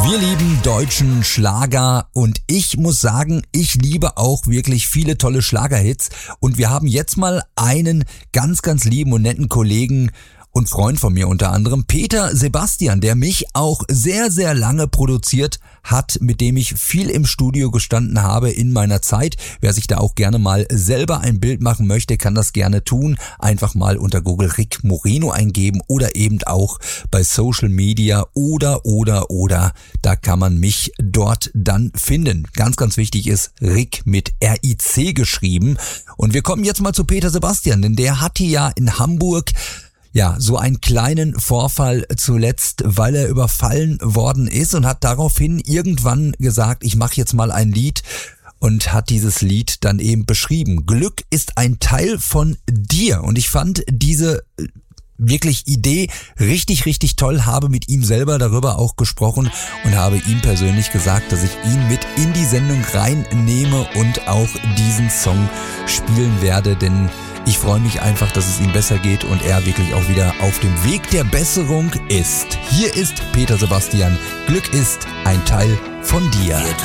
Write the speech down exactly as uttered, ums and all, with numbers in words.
Wir lieben deutschen Schlager und ich muss sagen, ich liebe auch wirklich viele tolle Schlagerhits und wir haben jetzt mal einen ganz, ganz lieben und netten Kollegen und Freund von mir unter anderem, Peter Sebastian, der mich auch sehr, sehr lange produziert hat, mit dem ich viel im Studio gestanden habe in meiner Zeit. Wer sich da auch gerne mal selber ein Bild machen möchte, kann das gerne tun. Einfach mal unter Google Rick Moreno eingeben oder eben auch bei Social Media oder, oder, oder. Da kann man mich dort dann finden. Ganz, ganz wichtig ist Rick mit R I C geschrieben. Und wir kommen jetzt mal zu Peter Sebastian, denn der hatte ja in Hamburg ja, so einen kleinen Vorfall zuletzt, weil er überfallen worden ist und hat daraufhin irgendwann gesagt, ich mache jetzt mal ein Lied und hat dieses Lied dann eben beschrieben. Glück ist ein Teil von dir und ich fand diese wirklich Idee richtig, richtig toll, habe mit ihm selber darüber auch gesprochen und habe ihm persönlich gesagt, dass ich ihn mit in die Sendung reinnehme und auch diesen Song spielen werde, denn ich freue mich einfach, dass es ihm besser geht und er wirklich auch wieder auf dem Weg der Besserung ist. Hier ist Peter Sebastian. Glück ist ein Teil von dir. Wir